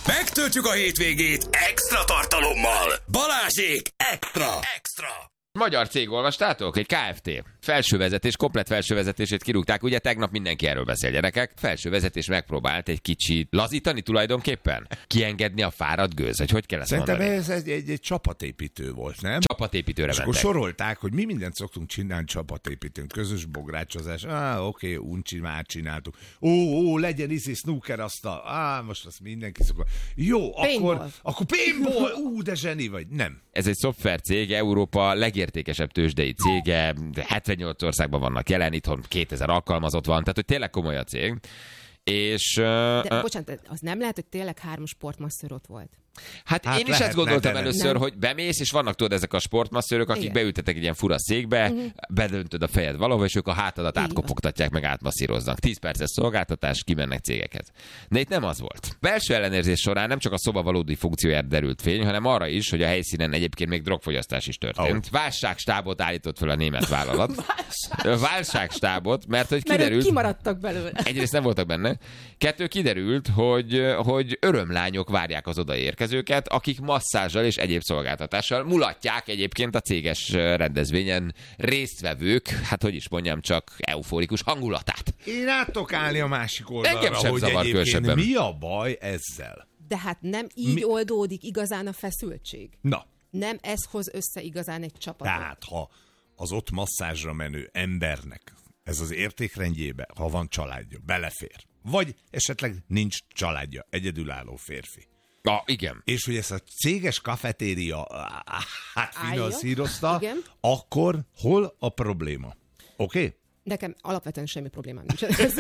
Megtöltjük a hétvégét extra tartalommal. Balázsék extra! Magyar cég, olvastátok? Egy Kft. Felsővezetés, komplett felsővezetését kirúgták. Ugye tegnap mindenki erről beszél, gyerekek. Felsővezetés megpróbált egy kicsit lazítani tulajdonképpen. Kiengedni a fáradt gőz, hogy kell ezt Szerintem mondani? ez egy csapatépítő volt, nem? Csapatépítőre És mentek. akkor sorolták, hogy mi mindent szoktunk csinálni csapatépítőn. Közös bográcsozás. Oké, uncsi, már csináltuk. Legyen snooker asztal. Most azt mindenki szokott. Jó, akkor paintball. De zseni vagy. Nem. Ez egy szoftvercég, Európa legértékesebb tőzsdei cége, 78 országban vannak jelen, itthon 2000 alkalmazott van, tehát hogy tényleg komoly a cég. És... De bocsánat, az nem lehet, hogy tényleg 3 sportmasször ott volt? Hát én is ezt gondoltam először, nem. hogy bemész, és vannak tudod ezek a sportmasszörök, akik Igen. beültetek egy ilyen fura székbe, bedöntöd a fejed valahol, és ők a hátadat Így átkopogtatják, meg átmasszíroznak. 10 perces szolgáltatás, kimennek cégeket. De itt nem az volt. Belső ellenőrzés során nem csak a szoba valódi funkciójára derült fény, hanem arra is, hogy a helyszínen egyébként még drogfogyasztás is történt. Válságstábot állított fel a német vállalat. Válságstábot, mert hogy Mert ők kiderült... kimaradtak belőle. Egyrészt nem voltak benne. 2, kiderült, hogy örömlányok várják az odaérkezőket, akik masszázsal és egyéb szolgáltatással mulatják egyébként a céges rendezvényen résztvevők, hát hogy is mondjam, csak euforikus hangulatát. Én át tudok állni a másik oldalra, Engem sem hogy zavar egyébként különösebben. mi a baj ezzel? De hát nem így oldódik igazán a feszültség. Na, Nem ez hoz össze igazán egy csapatot. tehát ha az ott masszázsra menő embernek ez az értékrendjébe, ha van családja, belefér. Vagy esetleg nincs családja, egyedülálló férfi. Igen. És hogy ezt a céges kafetéria finanszírozta, Igen. akkor hol a probléma? Oké? Nekem alapvetően semmi problémám nincs.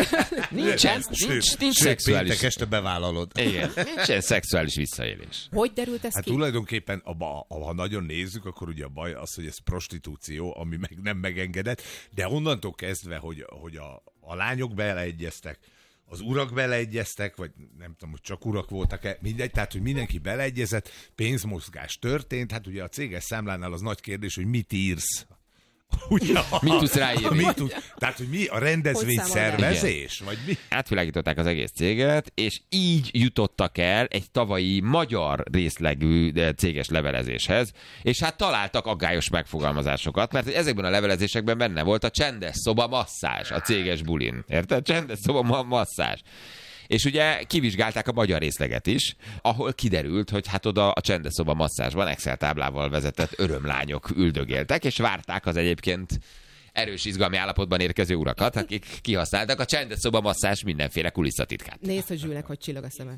Nincs szexuális. Péntek este bevállalod. Igen, nincsen szexuális visszaélés. Hogy derült ez Hát ki? tulajdonképpen, ha nagyon nézzük, akkor ugye a baj az, hogy ez prostitúció, ami meg nem megengedett, de onnantól kezdve, hogy a lányok beleegyeztek, az urak beleegyeztek, vagy nem tudom, hogy csak urak voltak-e, mindegy, tehát, hogy mindenki beleegyezett, pénzmozgás történt, hát ugye a céges számlánál az nagy kérdés, hogy mit írsz. Ugye, Mit tudsz ráírni? Tehát, hogy mi a rendezvény Hogy számolják? szervezés, vagy mi? Átvilágították az egész céget, és így jutottak el egy tavalyi magyar részlegű céges levelezéshez, és hát találtak aggályos megfogalmazásokat, mert ezekben a levelezésekben benne volt a csendes szoba masszázs a céges bulin. Érted? Csendes szoba masszázs. És ugye kivizsgálták a magyar részleget is, ahol kiderült, hogy hát oda a csendes szoba masszázsban Excel táblával vezetett örömlányok üldögéltek, és várták az egyébként erős izgalmi állapotban érkező urakat, akik kihasználtak a csendes szoba masszázs mindenféle kulisszatitkát. Nézd, hogy Zsülnek, hogy csillog a szeme.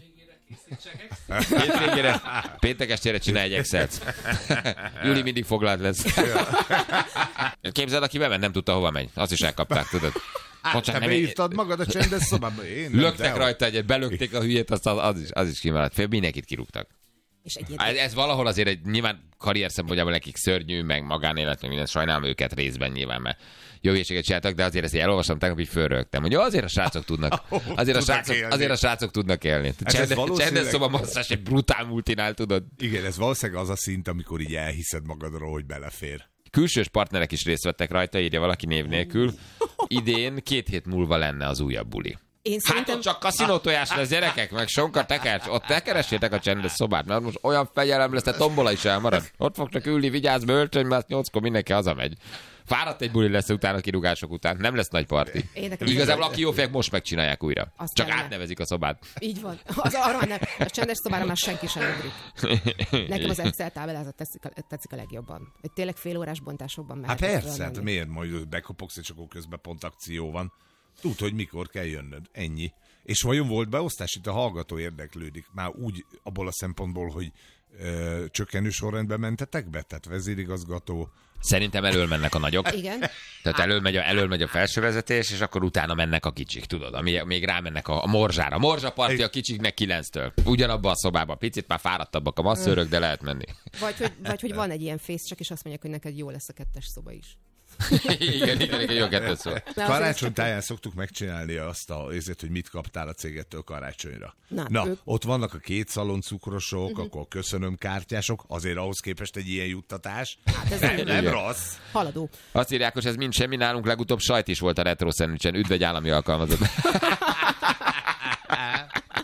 Hétvégére, péntek estére csinálj egy Excel-t. Júli mindig foglalt lesz. Képzeld, aki bement, nem tudta, hova megy. Azt is elkapták, tudod. Te beírtad magad a csendes szobába? Én nem, Löktek rajta egyet, belökték a hülyét, az is kimaradt. Mindenkit kirúgtak. És egyébként Ez valahol azért nyilván karrier szempontjából nekik szörnyű, meg magánélet, meg minden, sajnálom őket részben nyilván, mert jó hülyeséget csináltak, de azért ezt elolvastam, tegnap így fölrögtem, hogy azért a srácok tudnak, azért a srácok tudnak élni. Csendes szoba masszás egy brutál multinál, tudod. Igen, ez valószínűleg az a szint, amikor így elhiszed magadról, hogy belefér. Külsős partnerek is részt vettek rajta, írja valaki név nélkül. Idén 2 hét múlva lenne az újabb buli. én Hát szerintem... ott csak kaszinótojás lesz, gyerekek, meg sonka tekercs, ott tekeressétek a csendes szobát, mert most olyan fegyelem lesz, hogy tombola is elmarad. Ott fog csak ülni, vigyázz, bölcsön, mert 8-kor mindenki hazamegy. Fáradt egy buli lesz utána, kirúgások után, nem lesz nagy parti. Igazából aki jó fejek, most megcsinálják újra. Azt Csak kellene. átnevezik a szobát. Így van. Arra nem. A csendes szobára már senki sem ugrik. Nekem az Excel táblázat tetszik a legjobban. Hogy tényleg fél órás bontásokban Hát mehet. persze, hát miért majd bekopogsz, és akkor közben pont akció van. Tud, hogy mikor kell jönnöd. Ennyi. És vajon volt beosztás? Itt a hallgató érdeklődik. Már úgy abból a szempontból, hogy csökkenő sorrendben mentetek be? Tehát vezérigazgató. Szerintem elől mennek a nagyok. Igen. Tehát elől megy a felsővezetés, és akkor utána mennek a kicsik, tudod, ami még rámennek a morzsára. A morzsaparti a kicsiknek 9-től. Ugyanabban a szobában. Picit már fáradtabbak a masszőrök, de lehet menni. Vagy hogy van egy ilyen face, csak és azt mondják, hogy neked jó lesz a 2-es szoba is. igen, jó 2 szó. Karácsonytáján szoktuk megcsinálni azt azért, hogy mit kaptál a cégettől karácsonyra. Na, ott vannak a 2 szalon cukrosok, akkor köszönöm kártyások, azért ahhoz képest egy ilyen juttatás. Hát ez nem rossz. Haladó. Azt írják, hogy ez mind semmi, nálunk legutóbb sajt is volt a retro szendvicsen. Üdv egy állami alkalmazott.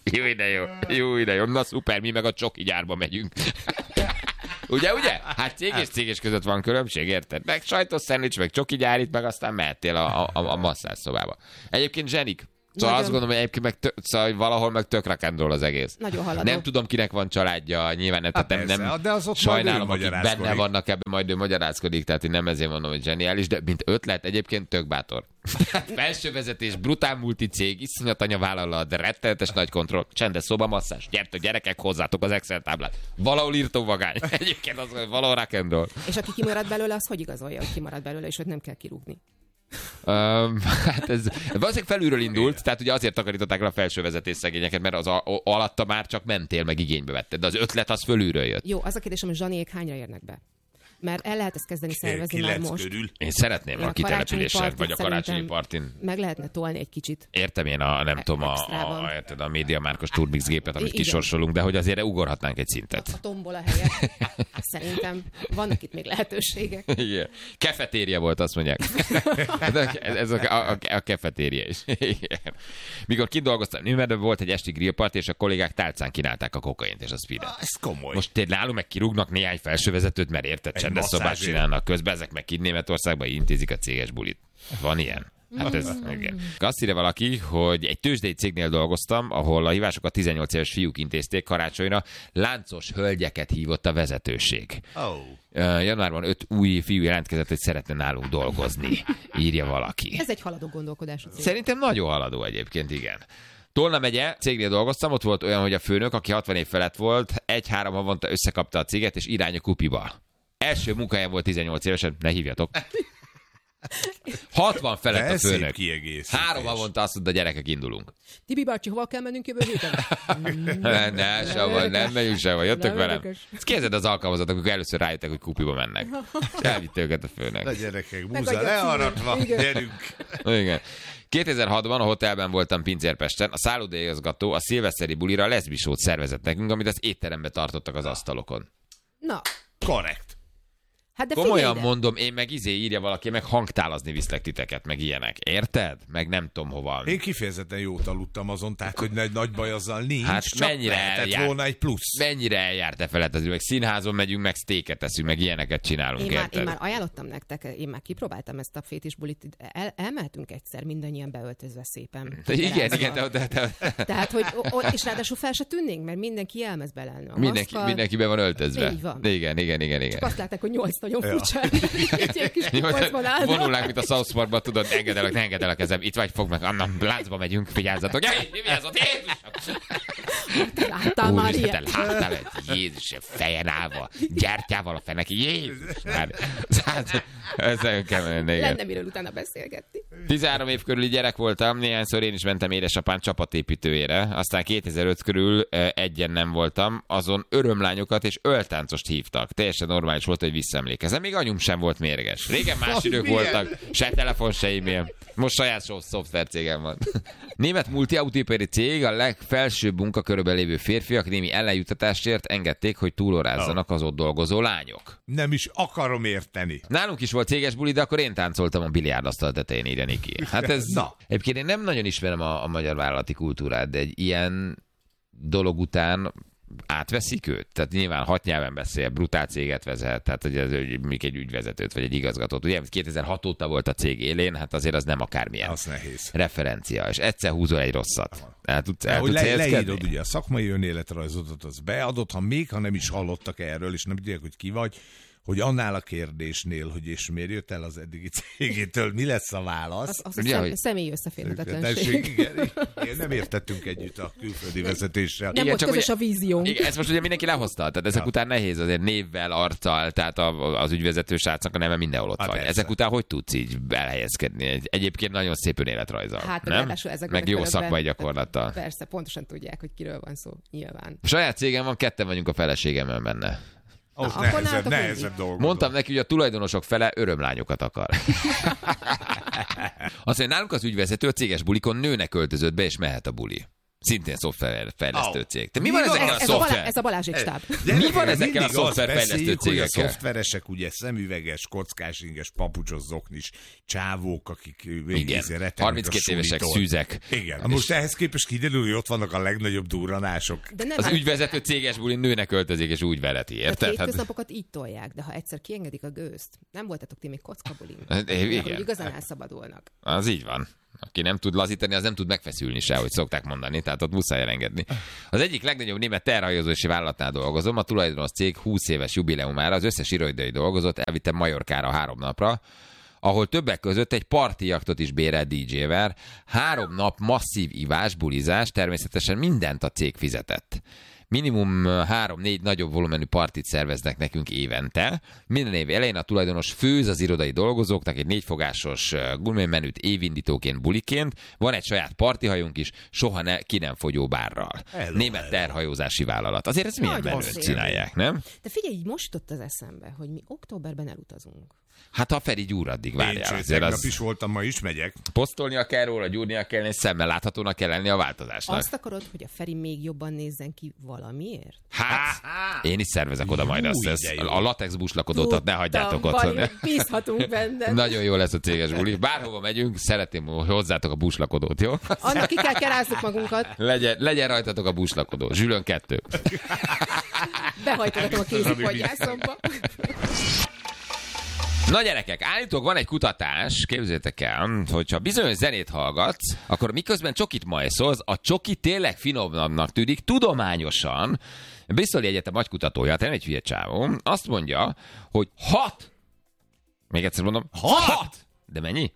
Jó, de jó. Jó, de jó. Na szuper, mi meg a csoki gyárba megyünk. Ugye? Hát cég és között van különbség, érted? Meg sajtos szendvics, meg csoki gyár, itt meg aztán mehettél a masszásszobába. Egyébként zsenik. Szóval azt gondolom, hogy egyébként szóval valahol meg tök rock'n'roll az egész. Nagyon haladó. Nem tudom, kinek van családja, nyilván nem de az ott sajnálom, akik benne vannak ebben, majd ő magyarázkodik, tehát én nem ezért mondom, hogy zseniális, de mint ötlet egyébként tök bátor. Felsővezetés, brutál multicég, iszonyat anyavállalat, rettenetes nagy kontroll, csendes szoba, masszás, gyertek gyerekek, hozzátok az Excel táblát. Valahol írtó vagány. Egyébként az, hogy valahol rock'n'roll. És aki kimarad belőle, az hogy igazolja, hogy kimarad belőle, és hogy nem kell kirúgni? Hát ez valószínűleg felülről indult, tehát ugye azért takarították le a felsővezetés szegényeket, mert az alatta már csak mentél, meg igénybe vetted, de az ötlet az fölülről jött. Jó, az a kérdésem, hogy Zsaniék hányra érnek be? Mert el lehet ezt kezdeni szervezni már most. Körül. Én szeretném a kitelepülésen, vagy a karácsonyi partin. Meg lehetne tolni egy kicsit. Értem én a MediaMarktos Turbix gépet, amit kisorsolunk, de hogy azért ugorhatnánk egy szintet. A tombola helyett. Szerintem vannak itt még lehetőségek. Igen. Kefetéria volt, azt mondják. Ez a kefetéria is. Igen. Mikor kidolgoztam, mert volt egy esti grillparty, és a kollégák tálcán kínálták a kokaint és a speedet. Ez komoly. Most tényleg nálunk meg kirúgnak néhány felsővezetőt, mert érted, csendes szobát csinálnak közben, ezek meg itt Németországban intézik a céges bulit. Van ilyen? Hát ez, igen. Azt írja valaki, hogy egy tőzsdei cégnél dolgoztam, ahol a hívásokat 18 éves fiúk intézték karácsonyra, láncos hölgyeket hívott a vezetőség. Januárban 5 új fiú jelentkezett, hogy szeretne nálunk dolgozni, írja valaki. Ez egy haladó gondolkodás. Szerintem nagyon haladó egyébként, igen. Tolna megye, cégnél dolgoztam, ott volt olyan, hogy a főnök, aki 60 év felett volt, 1-3 havonta összekapta a céget, és irány a kupiba. Első munkáján volt 18 évesen, ne hívjatok. 60 felett a főnök. 3 havonta azt mondta, gyerekek, indulunk. Tibi bácsi, hova kell mennünk jövő héten? Nem megyünk sehova, jöttök velem. Ezt kérdezed az alkalmazottak, amikor először rájöttek, hogy kupiba mennek. Elvitte őket a főnök. A gyerekek, búza learatva, gyerünk. Igen. 2006-ban a hotelben voltam Pincérpesten, a szállodai-igazgató a szilveszteri bulira leszbisót szervezett nekünk, amit az étteremben tartottak az asztalokon. Na. Korrekt. Hát de komolyan mondom, én meg írja valaki, meg hangtálazni viszlek titeket, meg ilyenek. Érted? Meg nem tudom hova. Én kifejezetten jót aludtam azon, tehát hogy nagy baj azzal nincs, hát csak mennyire lehetett volna egy plusz. Mennyire eljárt felett az, meg színházon megyünk, meg sztéket teszünk, meg ilyeneket csinálunk. Én már ajánlottam nektek, én már kipróbáltam ezt a fétisbulit, elmehetünk egyszer mindannyian beöltözve szépen. Igen. Tehát, hogy és ráadásul fel se tűnnénk, mert mindenki elmez belelni. Mindenki be van öltözve. Így van. Igen. Csak azt látták, hogy 8 nagyon furcsa. Egy kis kukorcban állnak. Vonulnánk, mint a South Parkban, tudod, engedd el a kezem, itt vagy, fogd meg, Anna, láncba megyünk, vigyázzatok. Vigyázzatok, Jézus! Te láttál már ilyet? Te láttál egy Jézus, fejen állva, gyertyával a feneki, Jézus! Ez nagyon kemény, igen. Lenne miről utána beszélgetni. 13 év körüli gyerek voltam, néhányszor én is mentem édesapám csapatépítőjére, aztán 2005 körül egyen nem voltam, azon örömlányokat és öltáncost hívtak. Teljesen normális volt, hogy visszaemlékezem. Még anyum sem volt mérges. Régen más idők voltak, se telefon, se e-mail. Most saját szoftvercégem van. Német multiautóipari cég, a legfelsőbb munkakörben lévő férfiak némi ellenjuttatásért engedték, hogy túlórázzanak az ott dolgozó lányok. Nem is akarom érteni. Nálunk is volt céges buli, de akkor én táncoltam a biliárdasztal tetején, írja Niki. Hát ez... Egyébként én nem nagyon ismerem a magyar vállalati kultúrát, de egy ilyen dolog átveszik őt? Tehát nyilván 6 nyelven beszél, brutál céget vezet, tehát hogy ez még egy ügyvezetőt, vagy egy igazgatót. Ugye 2006 óta volt a cég élén, hát azért az nem akármilyen az nehéz referencia, és egyszer húzol egy rosszat. Hogy leírod ugye a szakmai önéletrajzodat, az beadott, ha nem is hallottak erről, és nem tudják, hogy ki vagy, hogy annál a kérdésnél, hogy és miért jött el az eddigi cégétől, mi lesz a válasz? Az a személyi összeférhetetlenség. Igen, nem értettünk együtt a külföldi vezetéssel. Nem volt közös a víziónk. Igen, ezt most ugye mindenki lehozta, tehát ezek után nehéz azért névvel, arccal, tehát az ügyvezető srácnak a neve mindenhol ott van. Ezek után hogy tudsz így elhelyezkedni? Egyébként nagyon szép önéletrajzzal. Hát, nem? Meg jó szakmai gyakorlattal. Persze, pontosan tudják, hogy kiről van szó, nyilván. Saját cégem van, 2 vagyunk a feleségemmel benne. Nehezebb dolgozom. Mondtam neki, hogy a tulajdonosok fele örömlányokat akar. Azt mondja, nálunk az ügyvezető a céges bulikon nőnek öltözött be, és mehet a buli. Szintén szoftverfejlesztő cég. Te mi van ezekkel a szoftver? Ez a Balázsék stáb. Mi van ezekkel a szoftverfejlesztő cégekkel? A szoftveresek ugye szemüveges, kockásinges, papucsos, zoknis csávók, akik 32 évesek, szűzek. Igen. Most ehhez képest kiderül, hogy ott vannak a legnagyobb durranások. Az ügyvezető céges bulin nőnek öltözik, és úgy veleti, érted? A hétköznapokat így tolják, de ha egyszer kiengedik a gőzt, nem voltatok ti még kockabulin. Igen. Igazán elszabadulnak. Az így van. Aki nem tud lazítani, az nem tud megfeszülni se, hogy szokták mondani, tehát ott muszáj elengedni. Az egyik legnagyobb német terhajózási vállalatnál dolgozom, a tulajdonos cég 20 éves jubileumára az összes irodai dolgozott elvittem Majorkára 3 napra, ahol többek között egy parti jachtot is bérelt DJ-vel, 3 nap masszív ivás, bulizás, természetesen mindent a cég fizetett. Minimum 3-4 nagyobb volumenű partit szerveznek nekünk évente. Minden év elején a tulajdonos főz az irodai dolgozóknak egy 4 fogásos gurmémenüt évindítóként, buliként. Van egy saját partihajunk is, soha ki nem fogyó bárral. Német terhajózási vállalat. Azért ezt milyen menőt csinálják, nem? De figyelj, így most jutott az eszembe, hogy mi októberben elutazunk. Hát ha Feri gyúr, addig várjál. Én tegnap is voltam, ma is megyek. Posztolnia kell róla, gyúrnia kell, és szemmel láthatónak kell lenni a változásnak. Azt akarod, hogy a Feri még jobban nézzen ki valamiért? Hát, én is szervezek oda majd azt. A latex buslakodót ne hagyjátok otthon. Bízhatunk benne. Nagyon jó lesz a céges buli. Bárhova megyünk, szeretném, hogy hozzátok a buslakodót, jó? Annak ki kell kerázzuk magunkat. Legyen rajtatok a buslakodó. Zsülön 2. Behajtogatom a kézifoggyászomba. Na gyerekek, állítólag van egy kutatás, képzeljétek el, hogyha bizonyos zenét hallgatsz, akkor miközben csokit majszolsz, a csoki tényleg finomabbnak tűnik tudományosan. Bristoli Egyetem agykutatója, nem egy hülye csávó, azt mondja, hogy 6! Még egyszer mondom, 6! De mennyi?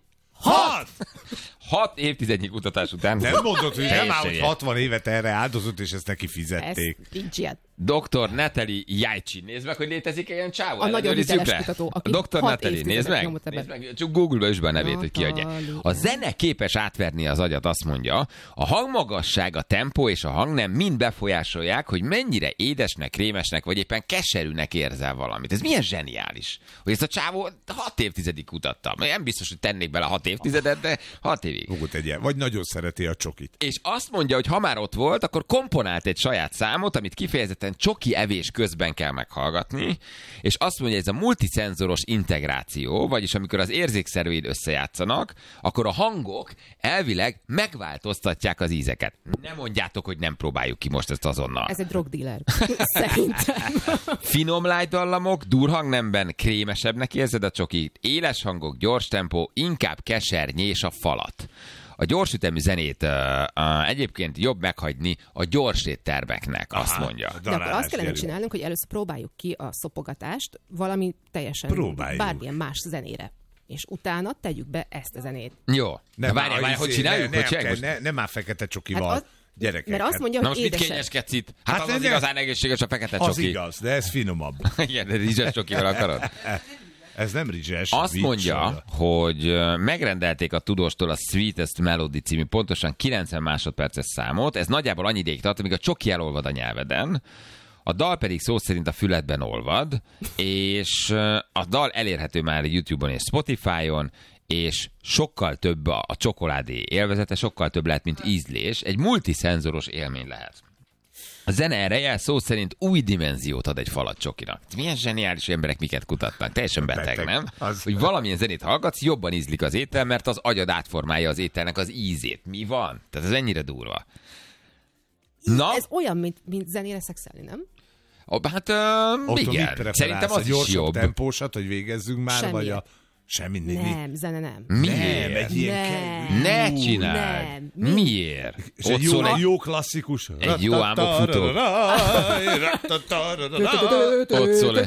6 évtizednyi kutatás után. Nem mondod, hogy nem áll, hogy 60 évet erre áldozott, és ezt neki fizették. Ez nincs ilyen. Dr. Natalie Jajcsi. Nézd meg, hogy létezik ilyen csávó. A nagyon hiteles kutató, aki Dr. Natalie, nézd meg. Csak Google-ba is be a nevét, hogy kiadja. A zene képes átverni az agyat, azt mondja. A hangmagasság, a tempó és a hangnem mind befolyásolják, hogy mennyire édesnek, krémesnek, vagy éppen keserűnek érzel valamit. Ez milyen zseniális, hogy ezt a csávó 6 évtizedig kutatta. Nem biztos, hogy tennék bele 6 évtizedet, de 6 évig. Vagy nagyon szereti a csokit. És azt mondja, hogy ha már ott volt, akkor komponált egy saját számot, amit kifejezetten csoki evés közben kell meghallgatni, és azt mondja, ez a multiszenzoros integráció, vagyis amikor az érzékszerveid összejátszanak, akkor a hangok elvileg megváltoztatják az ízeket. Nem mondjátok, hogy nem próbáljuk ki most ezt azonnal. Ez egy drogdealer. Szerintem. Finom light dallamok, durhangnemben krémesebbnek érzed a csokit, éles hangok, gyors tempó, inkább kesernyés a falat. A gyorsütemű zenét egyébként jobb meghagyni a gyors éttermeknek, azt mondja. De akkor azt kellene csinálnunk, hogy először próbáljuk ki a szopogatást valami teljesen bármilyen más zenére. És utána tegyük be ezt a zenét. Jó. Várjál, hogy csináljuk? Nem már fekete csokival. Hát gyerekek. Mert azt mondja, na hogy most mit édesebb. kényeskedsz itt? Hát az igazán egészséges a fekete csoki. Az igaz, de ez finomabb. Igen, de rizses csokival akarod? Ez nem rizses. Azt mondja, hogy megrendelték a tudóstól a Sweetest Melody című pontosan 90 másodperces számot. Ez nagyjából annyi ideig tart, amíg a csoki elolvad a nyelveden. A dal pedig szó szerint a füledben olvad, és a dal elérhető már a YouTube-on és Spotify-on, és sokkal több a csokoládé élvezete, sokkal több lehet, mint ízlés. Egy multiszenzoros élmény lehet. A zene ereje szó szerint új dimenziót ad egy falat csokinak. Milyen zseniális emberek miket kutatnak. Teljesen beteg, nem? Hogy valamilyen zenét hallgatsz, jobban ízlik az étel, mert az agyad átformálja az ételnek az ízét. Mi van? Tehát ez ennyire durva. Na? Ez olyan, mint zenére szexelni, nem? Hát igen. Szerintem az is jobb. Tempósat, hogy végezzünk már, semmi. Vagy a... Semmi. Nem, zene nem. Miért? Nem, egy ilyen ne csináld. Nem. Miért? És egy jó klasszikus. Egy jó álmokfutó. Ott szól.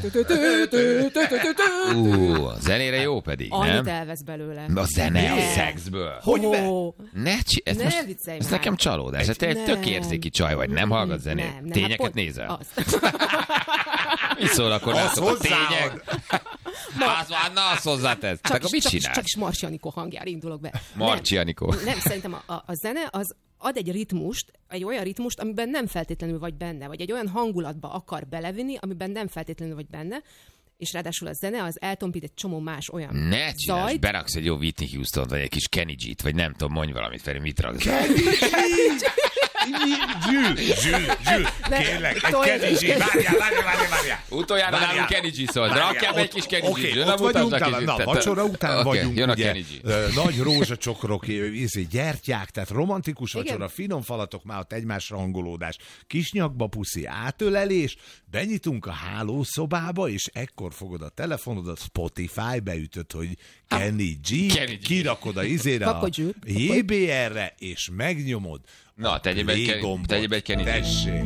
A zenére jó pedig, nem? Annyit elvesz belőle. A zene a szexből. Hogy Ne viccelj ez már. nekem csalódás. Te egy tök érzéki csaj vagy, nem hallgat zenét? Nem, Tényeket hát nézel? azt. Mi szól akkor? Az Tények? Az hozzátesz. Csak Akkor mit csinálsz? Csak is Marcsi Anikó hangjára indulok be. Marcsi Anikó. Nem, szerintem a zene az ad egy ritmust, egy olyan ritmust, amiben nem feltétlenül vagy benne, vagy egy olyan hangulatba akar belevinni, amiben nem feltétlenül vagy benne, és ráadásul a zene az eltompít egy csomó más olyan Ne csinálsz, zajt. beraksz egy jó Whitney Houston, vagy egy kis Kenny G-t, vagy nem tudom, mondj valamit, Feri, mit raksz? Zsül, kérlek, egy Kenny G, várjál. Utoljára nálunk Kenny G szólt. Rakjál be egy kis Kenny G. Ott vagyunk, na, vacsora után vagyunk, jön a ugye, Kenny G. nagy rózsacsokrok, gyertyák, tehát romantikus vacsora, finom falatok, már ott egymásra hangolódás, kis nyakba puszi, átölelés, benyitunk a hálószobába, és ekkor fogod a telefonodat, Spotify beütöd, hogy Kenny G, kirakod a izére a JBR-re, és megnyomod. Na, tegyél be egy Kenny G. Tessék.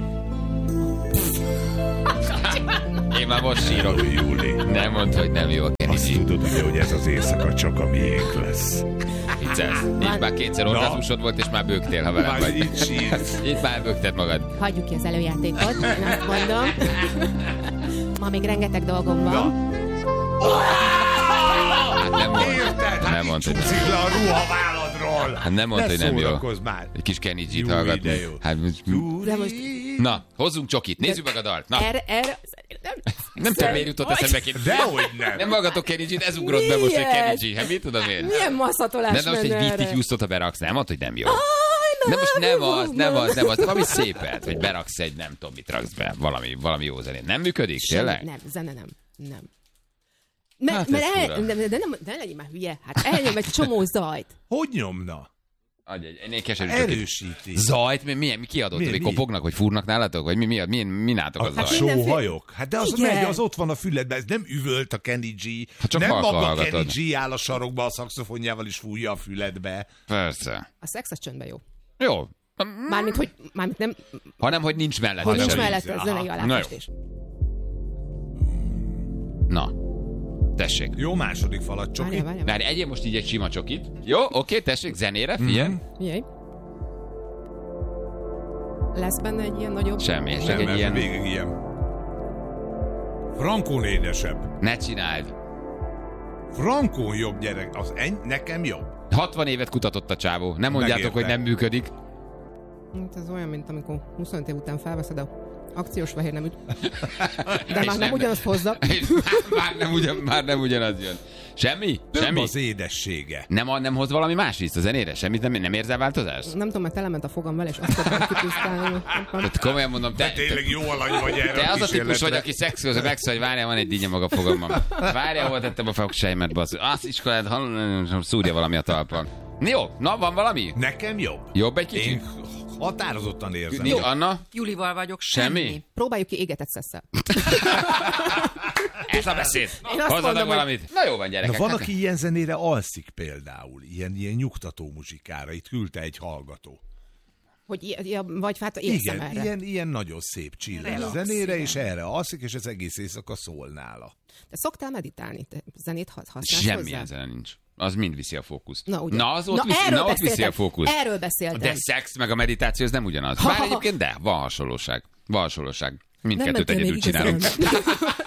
Én már most sírok. Júli. Nem mondd, hogy nem jó a Kenny Azt G. tudod ugye, hogy ez az éjszaka csak a miénk lesz. Viccelsz. Itt már kétszer orgazmusod volt, és már bőgtél, ha velem Már vagy. így sírsz. Itt már bőgted magad. Hagyjuk ki az előjátékot, én azt mondom. Ma még rengeteg dolgom van. Hát nem mondd. Érted? Nem mondd, hogy nem. Csúszik le a ruha váladról. Hát nem mondd, hogy nem jó. Már. Egy kis Kenny G-t Jó, hallgatni. de jó. Hát, De most na, hozzunk csokit. Nézzük meg a dalt. Na, erre nem tudom, miért jutott eszembe ki. Dehogy nem. Nem hallgatok Kenny G-t, ez ugrott be most, hogy Kenny G. Hát mit tudom én? milyen masszatolás De most egy menne Whitney erre? Houston-t, ha beraksz, nem mondd, hogy nem jó. De most nem az, valami szépet, hogy beraksz egy, nem tudom, mit raksz be, valami jó zenét. Nem működik, tényleg? Nem, zene nem. Hát Mert ez fura. ne legyél már hülye, hát elnyom egy csomó zajt. Hogy nyomna? Adj egy keserű csokit. Erősíti. Zajt? Mi kiadott? Mi? Hogy kopognak, vagy fúrnak nálatok? Vagy mi nátok a Hát zaj? sóhajok. Hát de az Igen. megy, az ott van a füledben, ez nem üvölt a Kenny G. Hát csak nem halkan maga hallgatod. Kenny G áll a sarokba a szaxofonjával is fújja a füledbe. Persze. A szex az csöndben jó. Jó. Mármint nem, Hanem, hogy nincs mellett. ha nincs sem. mellette a zenei Na aláfestés. Na, tessék. Jó, második falat csoki. Várjál. Várj, egyél most így egy sima csokit. Jó, oké, tessék, zenére, figyelj. Figyelj. Lesz benne egy ilyen nagyobb... Semmi, csak Nem, egy mert ilyen... végig ilyen. Frankón édesebb. Ne csináld. Frankón jobb gyerek, nekem jobb. 60 évet kutatott a csávó. Nem mondjátok, Megérte. hogy nem működik. Hát ez olyan, mint amikor 25 év után felveszed a akciós fehér neműt. De És már nem ugyanazt hozza. Már nem ugyanaz jön. Semmi? Több Semmi? az édessége. Nem hoz valami más ízt a zenére? Semmit nem érzel változást? Nem tudom, mert telement a fogam vele, és azt tudom kitisztálni. Tehát komolyan mondom, te Tényleg jó alany vagy erre az a típus kísérletre. vagy, aki szexőz, megszól, hogy várjál, van egy dinnye maga fogamban. Várjál, hol tettem a fogsejmet, bassz. Azt iskolát, szúrja valami a talpon. Jó, na, van valami? Nekem jobb. Jobb egy kicsit? Én határozottan érzem. Nincs, Anna? Julival vagyok, Semmi? Próbáljuk ki égetett szesszel. Ez a beszéd. Én azt Hozzanak mondom, valamit. Na jó van, gyerekek. Na van, hát- aki ilyen zenére alszik például, ilyen nyugtató muzsikára, itt küldte egy hallgató. Hogy vagy hát érzem Igen, erre. ilyen nagyon szép chill Relax, zenére, igen. és erre alszik, és az egész éjszaka szól nála. Te szoktál meditálni? Te zenét használsz Semmilyen hozzá? zene nincs. Az mind viszi a fókuszt. Na, ugye? Na, az ott viszi, erről ott viszi a beszéltem. fókuszt. Erről beszéltem. De szex meg a meditáció, ez nem ugyanaz. Bár egyébként de, van hasonlóság. Mindkettőt mentél egyedül még csinálunk. igazán.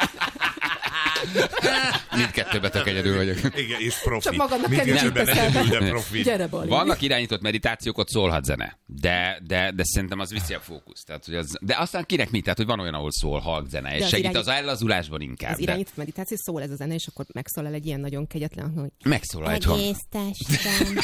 Mindkettőben tök egyedül vagyok. Igen, és profi. Csak magadnak Mindkettőben kevésbé egyedül, de beszélve. profi. Gyere, Bali. Vannak irányított meditációk, ott szólhat zene. De szerintem az viszi a fókuszt. Tehát, hogy az, de aztán kinek mi? Tehát, hogy van olyan, ahol szól halk zene, és az segít irányít- az ellazulásban inkább. Az De irányított meditáció, szól ez a zene, és akkor megszólal egy ilyen nagyon kegyetlen, hogy megszólal egy hang. egész testem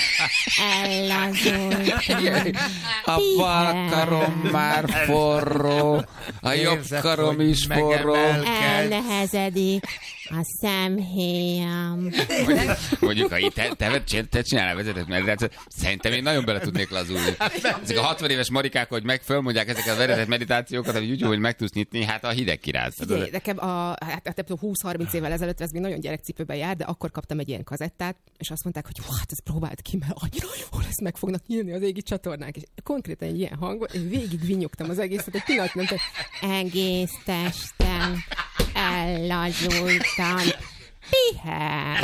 ellazult. A bal karom már forró, a jobb Érzed, karom hogy is forró. Elnehezedik a szemhéjam. Mondjuk, ha itt te csinálnál vezetett meditációt, szerintem én nagyon bele tudnék lazulni. Ezek a 60 éves marikák, hogy fölmondják ezeket a vezetett meditációkat, hogy úgy, hogy meg tudsz nyitni, hát a hideg kiráz. Figyelj, nekem 20-30 évvel ezelőtt ez még nagyon gyerekcipőben jár, de akkor kaptam egy ilyen kazettát, és azt mondták, hogy hát ez próbáld ki, mert annyira jó lesz, meg fognak nyílni az égi csatornák. És konkrétan egy ilyen hangon, én végig vinyogtam az egészet, egy pillanat nem tudom, egész testem ellazultam. Pihen!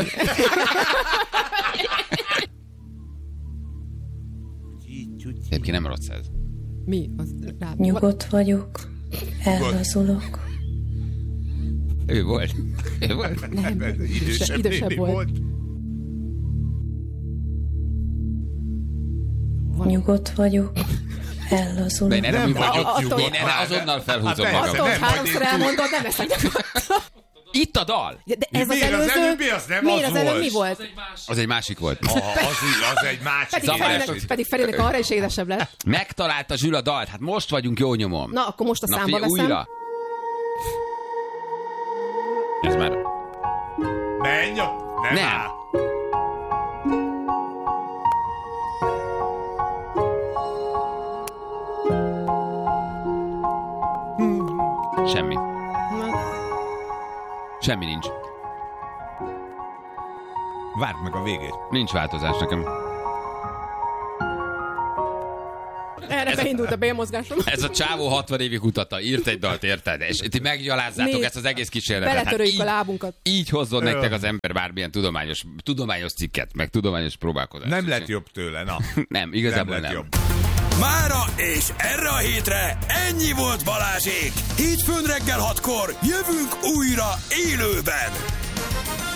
Egyébként nem rossz ez. Mi? Az rá... Nyugodt vagyok, ellazulok. Ő volt. Ő volt. Nem, Idősebb idősebb néni volt. Nyugodt vagyok, ellazulok. De én erre, Nem vagyok attól- nyugodt. én erre azonnal felhúzom Hát magam. Attól, hogy Nem vagy háromszor én túl- elmondod, nem leszek nyugodt. Itt a dal. De ez Miért az az előző... előbbi, az nem miért az az előbb volt? mi volt? Az egy másik volt. Az egy másik. Pedig Ferinek arra is édesebb lett. Megtalálta Zsül a dalt, hát most vagyunk jó nyomon. Na, akkor most a számba figyelj, veszem. újra. Ez már... Menj, nem áll. Semmi. Na, Semmi nincs. Várd meg a végét. Nincs változás nekem. erre beindult a bélmozgásom. Ez a csávó 60 évig kutatta, írt egy dalt, érted? És ti meggyalázzátok Nézd, ezt az egész kísérletet. beletöröljük a lábunkat. Így hozzon nektek az ember bármilyen tudományos cikket, meg tudományos próbálkozást. Nem lett jobb tőle, na. Nem, igazából lett nem. jobb. Mára és erre a hétre ennyi volt Balázsék. Hétfőn reggel 6-kor jövünk újra élőben.